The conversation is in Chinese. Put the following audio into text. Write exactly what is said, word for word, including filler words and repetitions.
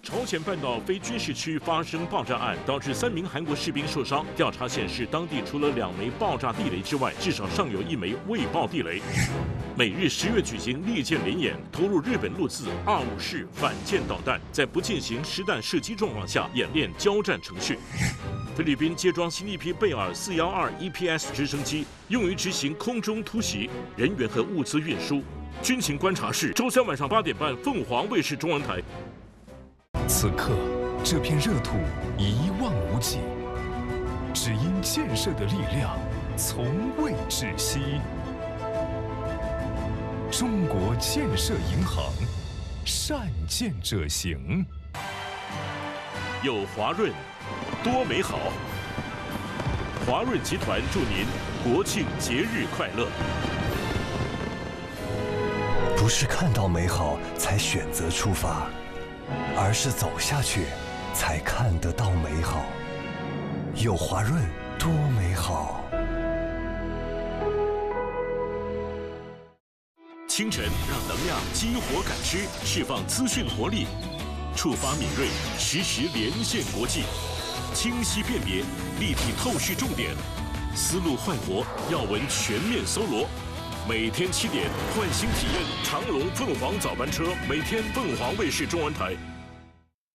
朝鲜半岛非军事区发生爆炸案，导致三名韩国士兵受伤。调查显示，当地除了两枚爆炸地雷之外，至少尚有一枚未爆地雷。美日十月举行利剑联演，投入日本陆自二五式反舰导弹，在不进行实弹射击状况下演练交战程序。菲律宾接装新一批贝尔四幺二 E P S 直升机，用于执行空中突袭、人员和物资运输。军情观察室，周三晚上八点半，凤凰卫视中文台。 此刻，这片热土一望无际，只因建设的力量从未窒息。中国建设银行，善建者行。 有华润，多美好。华润集团祝您国庆节日快乐。 不是看到美好才选择出发，而是走下去才看得到美好。有华润，多美好。 清晨让能量激活感知，释放资讯活力，触发敏锐，实时连线国际，清晰辨别，立体透视重点，思路焕活，要闻全面搜罗。每天七点，唤醒体验长龙凤凰早班车，每天凤凰卫视中文台。